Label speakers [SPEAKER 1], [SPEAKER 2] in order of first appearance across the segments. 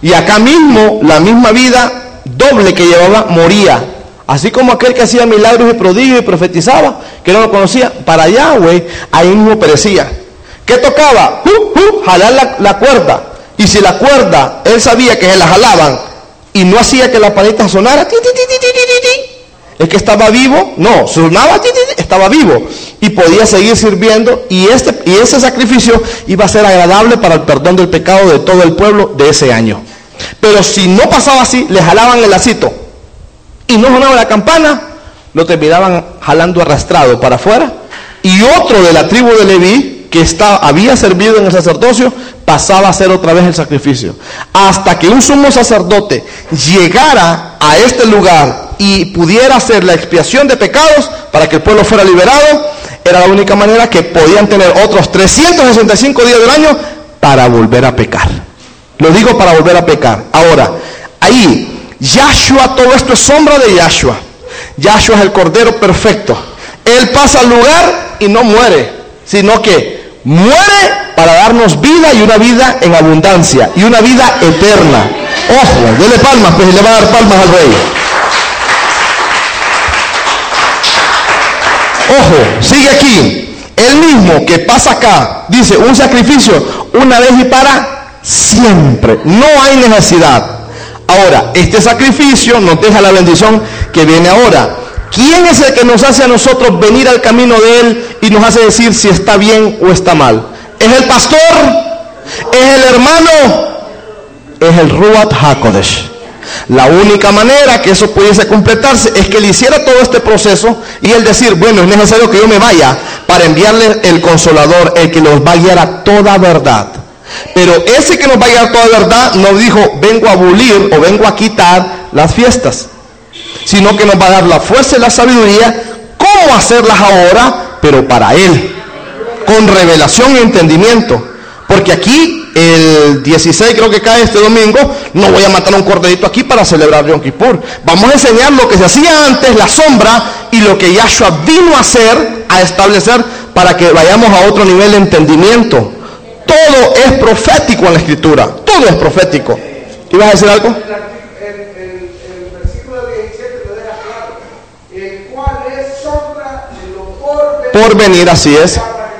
[SPEAKER 1] Y acá mismo, la misma vida doble que llevaba, moría. Así como aquel que hacía milagros y prodigios y profetizaba, que no lo conocía, para Yahweh, ahí mismo perecía. ¿Qué tocaba? Jalar la cuerda. Y si la cuerda, él sabía que se la jalaban y no hacía que la panita sonara, es que estaba vivo, no, sonaba, estaba vivo y podía seguir sirviendo, y ese sacrificio iba a ser agradable para el perdón del pecado de todo el pueblo de ese año. Pero si no pasaba así, le jalaban el lacito y no sonaba la campana, lo terminaban jalando arrastrado para afuera, y otro de la tribu de Leví, que había servido en el sacerdocio, pasaba a hacer otra vez el sacrificio, hasta que un sumo sacerdote llegara a este lugar y pudiera hacer la expiación de pecados para que el pueblo fuera liberado. Era la única manera que podían tener otros 365 días del año para volver a pecar. Lo digo, para volver a pecar. Ahora, ahí, Yahshua, todo esto es sombra de Yahshua. Yahshua es el Cordero perfecto. Él pasa al lugar y no muere, sino que muere para darnos vida, y una vida en abundancia, y una vida eterna. Ojo, dele palmas, pues, y le va a dar palmas al rey. Ojo, sigue aquí. El mismo que pasa acá, dice, un sacrificio una vez y para siempre. No hay necesidad. Ahora, este sacrificio nos deja la bendición que viene ahora. ¿Quién es el que nos hace a nosotros venir al camino de Él y nos hace decir si está bien o está mal? ¿Es el pastor? ¿Es el hermano? Es el Ruach HaKodesh. La única manera que eso pudiese completarse es que Él hiciera todo este proceso y Él decir, bueno, es necesario que yo me vaya para enviarle el Consolador, el que los va a guiar a toda verdad. Pero ese que nos va a guiar a toda verdad no dijo, vengo a abolir o vengo a quitar las fiestas, sino que nos va a dar la fuerza y la sabiduría cómo hacerlas ahora, pero para Él, con revelación y entendimiento. Porque aquí, el 16 creo que cae este domingo, no voy a matar un corderito aquí para celebrar Yom Kippur. Vamos a enseñar lo que se hacía antes, la sombra, y lo que Yahshua vino a hacer, a establecer, para que vayamos a otro nivel de entendimiento. Todo es profético en la Escritura, todo es profético. ¿Ibas a decir algo? Por venir, así es.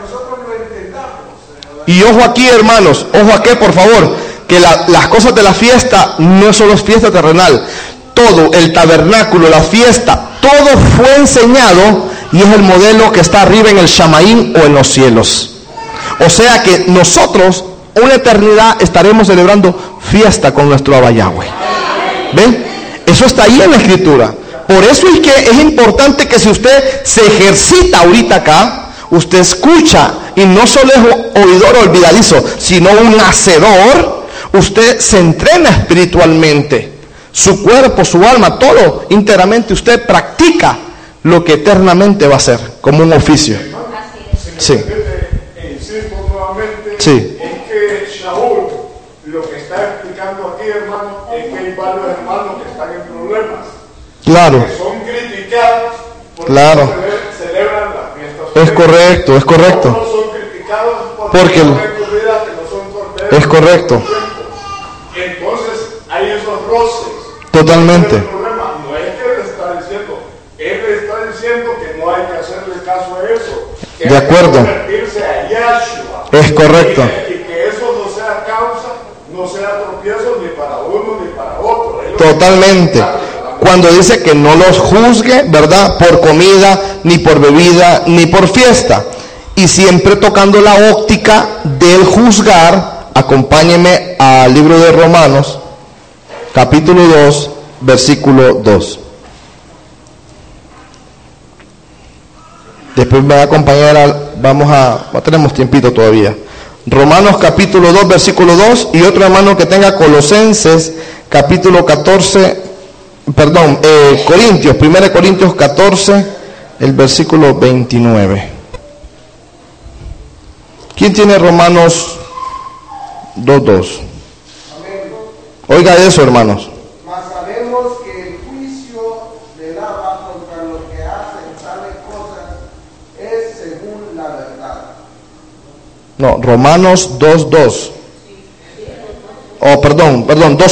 [SPEAKER 1] Y ojo aquí, hermanos, ojo aquí, por favor, que las cosas de la fiesta no es solo fiesta terrenal. Todo, el tabernáculo, la fiesta, todo fue enseñado y es el modelo que está arriba en el Shamaim o en los cielos. O sea que nosotros, una eternidad, estaremos celebrando fiesta con nuestro Abba Yahweh. ¿Ven? Eso está ahí en la Escritura. Por eso es que es importante que si usted se ejercita ahorita acá, usted escucha, y no solo es oidor olvidadizo, sino un hacedor, usted se entrena espiritualmente. Su cuerpo, su alma, todo íntegramente, usted practica lo que eternamente va a ser, como un oficio. Sí.
[SPEAKER 2] Insisto nuevamente,
[SPEAKER 1] sí.
[SPEAKER 2] Es que Shaul, lo que está explicando aquí, hermano, es que hay varios hermanos que están en problemas.
[SPEAKER 1] Claro.
[SPEAKER 2] Que son criticados porque
[SPEAKER 1] claro.
[SPEAKER 2] celebran las fiestas.
[SPEAKER 1] Es correcto, es correcto.
[SPEAKER 2] No son criticados porque no son corderos.
[SPEAKER 1] Es correcto.
[SPEAKER 2] Entonces hay esos roces.
[SPEAKER 1] Totalmente.
[SPEAKER 2] El problema no es que él está diciendo, él está diciendo que no hay que hacerle caso a eso. Que
[SPEAKER 1] de acuerdo.
[SPEAKER 2] Hay que convertirse a Yahshua.
[SPEAKER 1] Es correcto.
[SPEAKER 2] Y que eso no sea causa, no sea tropiezo ni para uno ni para otro.
[SPEAKER 1] Totalmente. Cuando dice que no los juzgue, ¿verdad? Por comida, ni por bebida, ni por fiesta. Y siempre tocando la óptica del juzgar, acompáñeme al libro de Romanos, capítulo 2, versículo 2. Después me va a acompañar, no tenemos tiempito todavía. Romanos capítulo 2, versículo 2, y otro hermano que tenga Colosenses, capítulo 14, Corintios, 1 Corintios 14, el versículo 29. ¿Quién tiene Romanos 2:2? Oiga eso, hermanos.
[SPEAKER 3] Mas sabemos que el juicio del Abba contra los que hacen tales cosas es según la verdad.
[SPEAKER 1] No, Romanos 2:2. Oh, perdón, 2.